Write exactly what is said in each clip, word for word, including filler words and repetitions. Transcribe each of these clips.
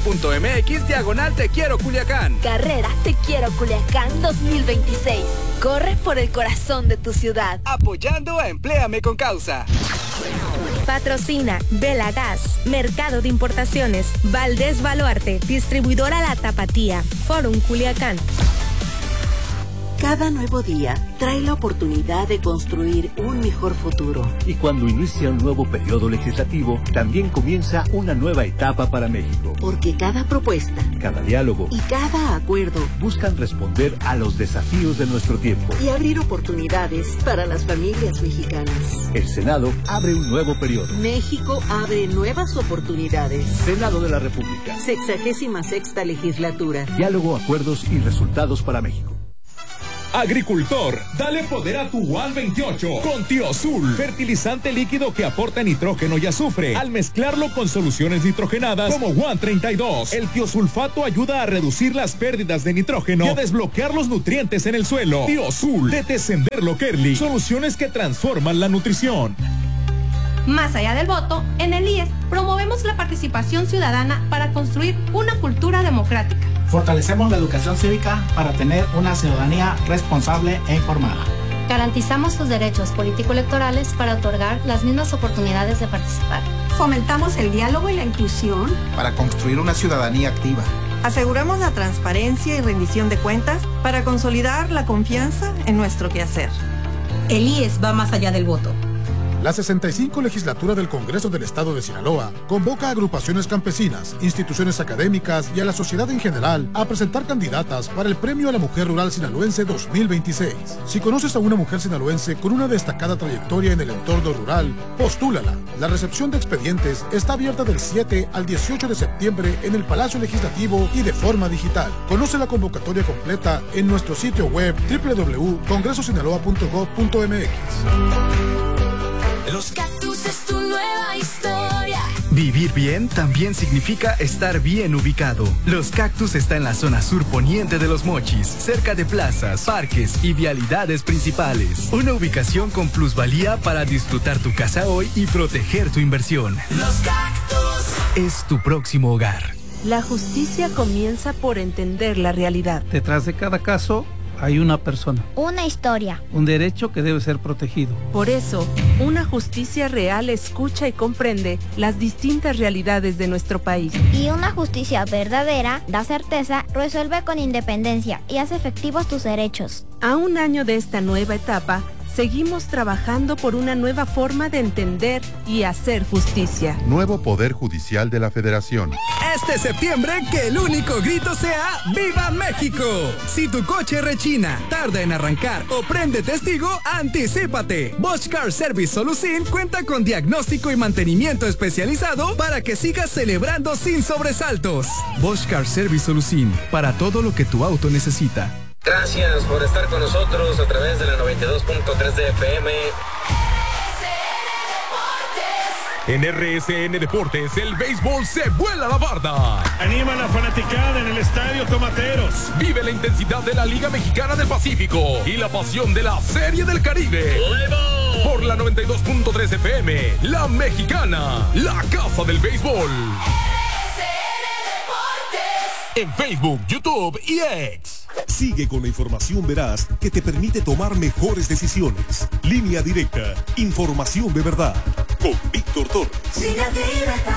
punto m x diagonal Te Quiero Culiacán. Carrera Te Quiero Culiacán dos mil veintiséis. Corre por el corazón de tu ciudad. Apoyando a Empléame con Causa. Patrocina Vela Gas, Mercado de Importaciones, Valdés Baluarte, Distribuidora La Tapatía, Forum Culiacán. Cada nuevo día trae la oportunidad de construir un mejor futuro. Y cuando inicia un nuevo periodo legislativo, también comienza una nueva etapa para México. Porque cada propuesta, cada diálogo y cada acuerdo buscan responder a los desafíos de nuestro tiempo y abrir oportunidades para las familias mexicanas. El Senado abre un nuevo periodo. México abre nuevas oportunidades. Senado de la República. Sexagésima sexta legislatura. Diálogo, acuerdos y resultados para México. Agricultor, dale poder a tu U A N veintiocho con Tiosul, fertilizante líquido que aporta nitrógeno y azufre. Al mezclarlo con soluciones nitrogenadas como U A N treinta y dos, el tiosulfato ayuda a reducir las pérdidas de nitrógeno y a desbloquear los nutrientes en el suelo. Tiosul, de Tessenderlo Kerli, soluciones que transforman la nutrición. Más allá del voto, en el I E S promovemos la participación ciudadana para construir una cultura democrática. Fortalecemos la educación cívica para tener una ciudadanía responsable e informada. Garantizamos sus derechos político-electorales para otorgar las mismas oportunidades de participar. Fomentamos el diálogo y la inclusión para construir una ciudadanía activa. Aseguramos la transparencia y rendición de cuentas para consolidar la confianza en nuestro quehacer. El I E S va más allá del voto. La sesenta y cinco Legislatura del Congreso del Estado de Sinaloa convoca a agrupaciones campesinas, instituciones académicas y a la sociedad en general a presentar candidatas para el Premio a la Mujer Rural Sinaloense dos mil veintiséis. Si conoces a una mujer sinaloense con una destacada trayectoria en el entorno rural, postúlala. La recepción de expedientes está abierta del siete al dieciocho de septiembre en el Palacio Legislativo y de forma digital. Conoce la convocatoria completa en nuestro sitio web doble u doble u doble u punto congreso sinaloa punto gov punto m x. Los Cactus es tu nueva historia. Vivir bien también significa estar bien ubicado. Los Cactus está en la zona sur poniente de Los Mochis, cerca de plazas, parques y vialidades principales. Una ubicación con plusvalía para disfrutar tu casa hoy y proteger tu inversión. Los Cactus es tu próximo hogar. La justicia comienza por entender la realidad. Detrás de cada caso hay una persona. Una historia. Un derecho que debe ser protegido. Por eso, una justicia real escucha y comprende las distintas realidades de nuestro país. Y una justicia verdadera da certeza, resuelve con independencia y hace efectivos tus derechos. A un año de esta nueva etapa, seguimos trabajando por una nueva forma de entender y hacer justicia. Nuevo Poder Judicial de la Federación. Este septiembre, que el único grito sea ¡Viva México! Si tu coche rechina, tarda en arrancar o prende testigo, anticípate. Bosch Car Service Solucin cuenta con diagnóstico y mantenimiento especializado para que sigas celebrando sin sobresaltos. Bosch Car Service Solucin, para todo lo que tu auto necesita. Gracias por estar con nosotros a través de la noventa y dos punto tres de F M. En R S N Deportes, el béisbol se vuela la barda. Anima a la fanaticada en el Estadio Tomateros. Vive la intensidad de la Liga Mexicana del Pacífico y la pasión de la Serie del Caribe. ¡Levo! Por la noventa y dos punto tres F M, La Mexicana, la casa del béisbol. R S N Deportes. En Facebook, YouTube y X. Sigue con la información veraz que te permite tomar mejores decisiones. Línea Directa. Información de verdad. Con Víctor Torres. Línea Directa.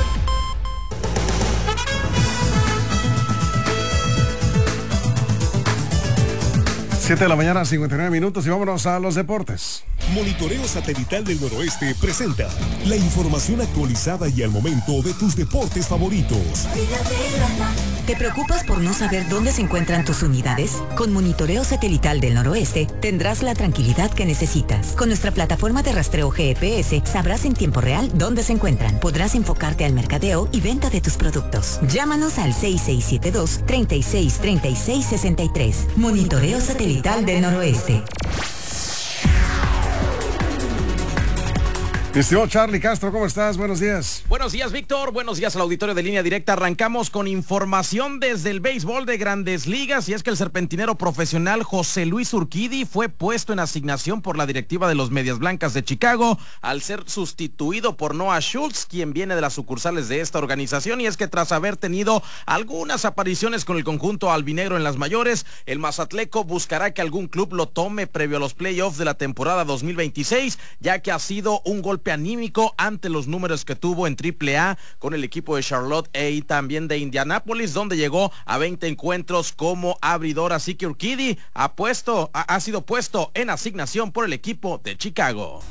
siete de la mañana, cincuenta y nueve minutos y vámonos a los deportes. Monitoreo Satelital del Noroeste presenta la información actualizada y al momento de tus deportes favoritos. ¿Te preocupas por no saber dónde se encuentran tus unidades? Con Monitoreo Satelital del Noroeste tendrás la tranquilidad que necesitas. Con nuestra plataforma de rastreo G P S sabrás en tiempo real dónde se encuentran. Podrás enfocarte al mercadeo y venta de tus productos. Llámanos al seis seis siete dos, tres seis tres seis seis tres. Monitoreo Satelital del Noroeste. Estimado Charlie Castro, ¿cómo estás? Buenos días. Buenos días, Víctor. Buenos días al auditorio de Línea Directa. Arrancamos con información desde el béisbol de Grandes Ligas, y es que el serpentinero profesional José Luis Urquidy fue puesto en asignación por la directiva de los Medias Blancas de Chicago al ser sustituido por Noah Schultz, quien viene de las sucursales de esta organización, y es que tras haber tenido algunas apariciones con el conjunto albinegro en las mayores, el mazatleco buscará que algún club lo tome previo a los playoffs de la temporada dos mil veintiséis, ya que ha sido un golpe anímico ante los números que tuvo en triple A con el equipo de Charlotte y también de Indianápolis, donde llegó a veinte encuentros como abridor. Así que Urquidy ha puesto, ha, ha sido puesto en asignación por el equipo de Chicago.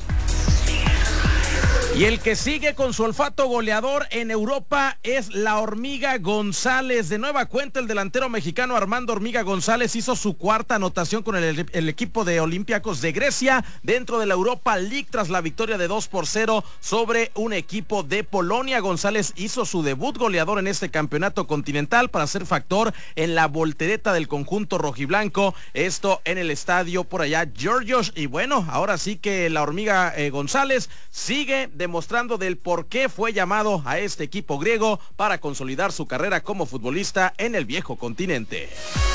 Y el que sigue con su olfato goleador en Europa es la Hormiga González. De nueva cuenta, el delantero mexicano Armando Hormiga González hizo su cuarta anotación con el, el equipo de Olympiacos de Grecia dentro de la Europa League tras la victoria de dos por cero sobre un equipo de Polonia. González hizo su debut goleador en este campeonato continental para ser factor en la voltereta del conjunto rojiblanco, esto en el estadio por allá Georgios. Y bueno, ahora sí que la Hormiga eh, González sigue demostrando del por qué fue llamado a este equipo griego para consolidar su carrera como futbolista en el viejo continente.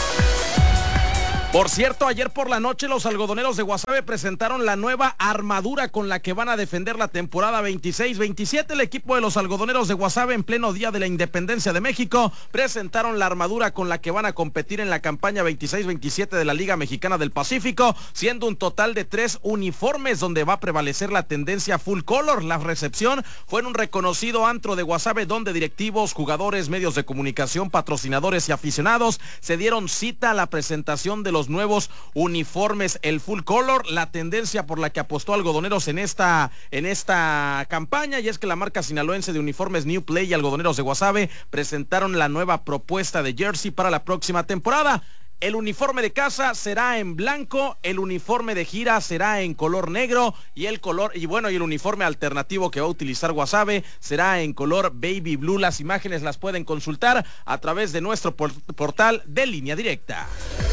Por cierto, ayer por la noche los algodoneros de Guasave presentaron la nueva armadura con la que van a defender la temporada veintiséis veintisiete. El equipo de los algodoneros de Guasave, en pleno día de la independencia de México, presentaron la armadura con la que van a competir en la campaña veintiséis veintisiete de la Liga Mexicana del Pacífico, siendo un total de tres uniformes donde va a prevalecer la tendencia full color. La recepción fue en un reconocido antro de Guasave, donde directivos, jugadores, medios de comunicación, patrocinadores y aficionados se dieron cita a la presentación de los nuevos uniformes, el full color, la tendencia por la que apostó Algodoneros en esta en esta campaña, y es que la marca sinaloense de uniformes New Play y Algodoneros de Guasave presentaron la nueva propuesta de jersey para la próxima temporada. El uniforme de casa será en blanco, el uniforme de gira será en color negro, y el color, y bueno, y el uniforme alternativo que va a utilizar Guasave será en color baby blue. Las imágenes las pueden consultar a través de nuestro portal de Línea Directa.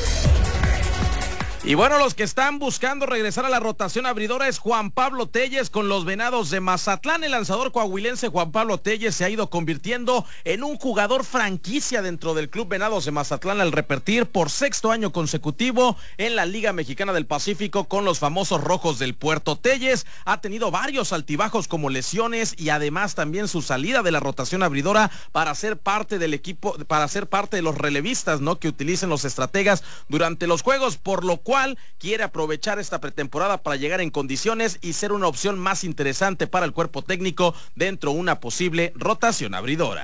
Y bueno, los que están buscando regresar a la rotación abridora es Juan Pablo Telles con los Venados de Mazatlán. El lanzador coahuilense Juan Pablo Telles se ha ido convirtiendo en un jugador franquicia dentro del Club Venados de Mazatlán al repetir por sexto año consecutivo en la Liga Mexicana del Pacífico con los famosos Rojos del Puerto. Telles ha tenido varios altibajos como lesiones y además también su salida de la rotación abridora para ser parte del equipo, para ser parte de los relevistas, ¿no?, que utilicen los estrategas durante los juegos, por lo cual cual quiere aprovechar esta pretemporada para llegar en condiciones y ser una opción más interesante para el cuerpo técnico dentro de una posible rotación abridora.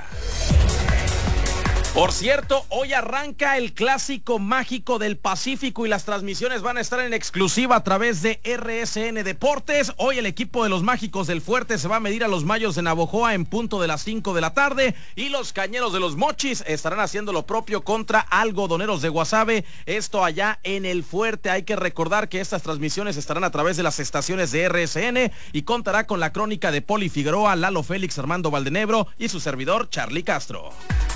Por cierto, hoy arranca el Clásico Mágico del Pacífico y las transmisiones van a estar en exclusiva a través de R S N Deportes. Hoy el equipo de los Mágicos del Fuerte se va a medir a los Mayos de Navojoa en punto de las cinco de la tarde, y los Cañeros de los Mochis estarán haciendo lo propio contra Algodoneros de Guasave, esto allá en el Fuerte. Hay que recordar que estas transmisiones estarán a través de las estaciones de R S N y contará con la crónica de Poli Figueroa, Lalo Félix, Armando Valdenebro y su servidor Charlie Castro.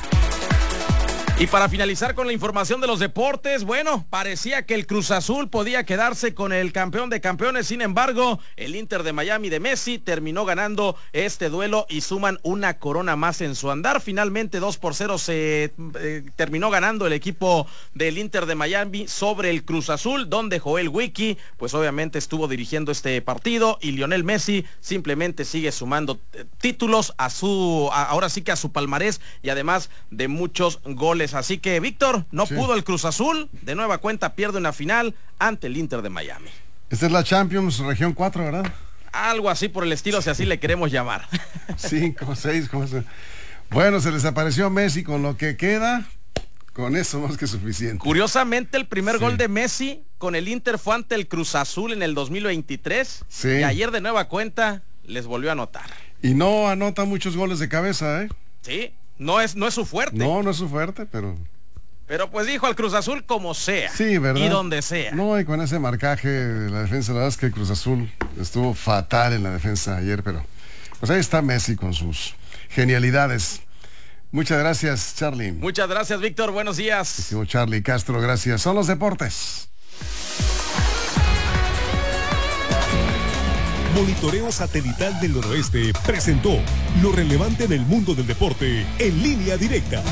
Y para finalizar con la información de los deportes, bueno, parecía que el Cruz Azul podía quedarse con el campeón de campeones. Sin embargo, el Inter de Miami de Messi terminó ganando este duelo y suman una corona más en su andar. Finalmente dos por cero se eh, terminó ganando el equipo del Inter de Miami sobre el Cruz Azul, donde Joel Wiki pues obviamente estuvo dirigiendo este partido, y Lionel Messi simplemente sigue sumando eh, títulos a su, a, ahora sí que a su palmarés, y además de muchos goles. Así que, Víctor, no sí. pudo el Cruz Azul, de nueva cuenta pierde una final ante el Inter de Miami. Esta es la Champions Región cuatro, ¿verdad? Algo así por el estilo, si así le queremos llamar. Cinco, seis, ¿cómo se... Bueno, se les apareció Messi, con lo que queda, con eso más que suficiente. Curiosamente, el primer sí. gol de Messi con el Inter fue ante el Cruz Azul en el dos mil veintitrés, sí. y ayer de nueva cuenta les volvió a anotar. Y no anota muchos goles de cabeza, ¿eh? Sí. No es, no es su fuerte. No, no es su fuerte, pero... Pero pues dijo al Cruz Azul como sea. Sí, ¿verdad? Y donde sea. No, y con ese marcaje de la defensa, la verdad es que el Cruz Azul estuvo fatal en la defensa ayer, pero... Pues ahí está Messi con sus genialidades. Muchas gracias, Charlie. Muchas gracias, Víctor. Buenos días. Estimado Charlie Castro, gracias. Son los deportes. Monitoreo Satelital del Noroeste presentó lo relevante en el mundo del deporte en línea directa.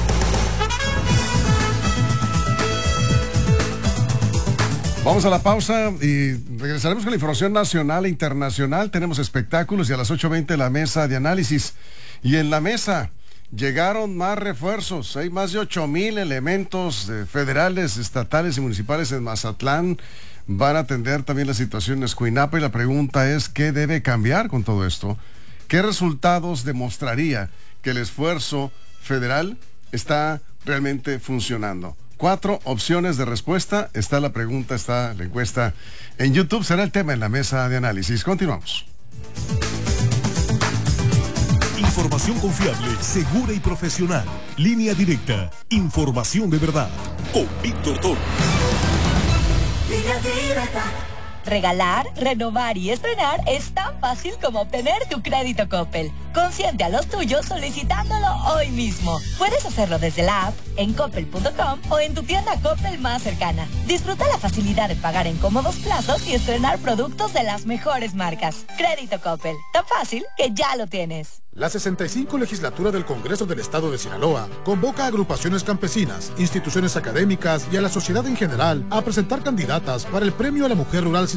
Vamos a la pausa y regresaremos con la información nacional e internacional. Tenemos espectáculos y a las ocho veinte la mesa de análisis. Y en la mesa llegaron más refuerzos. Hay más de ocho mil elementos eh, federales, estatales y municipales en Mazatlán. Van a atender también la situación en Escuinapa y la pregunta es, ¿qué debe cambiar con todo esto? ¿Qué resultados demostraría que el esfuerzo federal está realmente funcionando? Cuatro opciones de respuesta. Está la pregunta, está la encuesta en YouTube. Será el tema en la mesa de análisis. Continuamos. Información confiable, segura y profesional. Línea directa. Información de verdad. Con Víctor Toro. Línea directa. Regalar, renovar y estrenar es tan fácil como obtener tu crédito Coppel. Consiente a los tuyos solicitándolo hoy mismo. Puedes hacerlo desde la app, en coppel punto com o en tu tienda Coppel más cercana. Disfruta la facilidad de pagar en cómodos plazos y estrenar productos de las mejores marcas. Crédito Coppel, tan fácil que ya lo tienes. La sesenta y cinco legislatura del Congreso del Estado de Sinaloa convoca a agrupaciones campesinas, instituciones académicas y a la sociedad en general a presentar candidatas para el Premio a la Mujer Rural